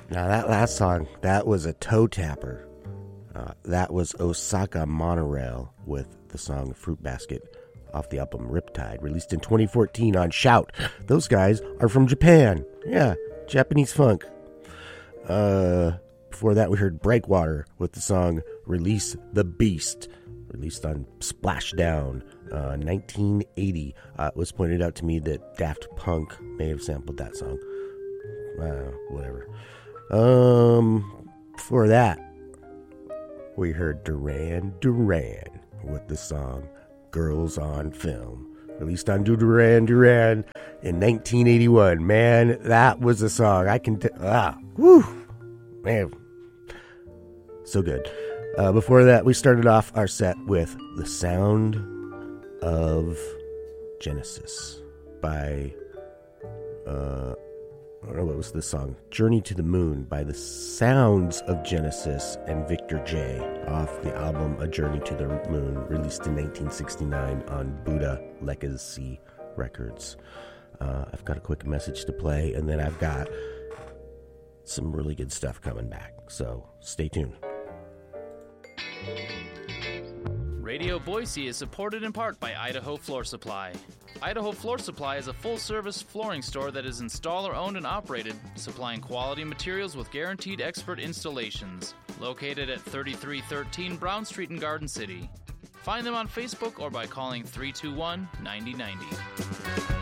Now that last song, that was a toe tapper. That was Osaka Monorail with the song Fruit Basket off the album Riptide, released in 2014 on Shout. Those guys are from Japan. Yeah, Japanese funk. Before that, we heard Breakwater with the song Release the Beast, released on Splashdown, 1980. It was pointed out to me that Daft Punk may have sampled that song. Whatever. Before that, we heard Duran Duran with the song Girls on Film, released on Duran Duran in 1981. Man, that was a song. Man, so good. Before that, we started off our set with The Sound of Genesis by, I don't know what was the song, Journey to the Moon by The Sounds of Genesis and Victor J off the album A Journey to the Moon, released in 1969 on Buddha Legacy Records. I've got a quick message to play, and then I've got some really good stuff coming back, so stay tuned. Radio Boise is supported in part by Idaho Floor Supply. Idaho Floor Supply is a full-service flooring store that is installer-owned and operated, supplying quality materials with guaranteed expert installations. Located at 3313 Brown Street in Garden City. Find them on Facebook or by calling 321-9090.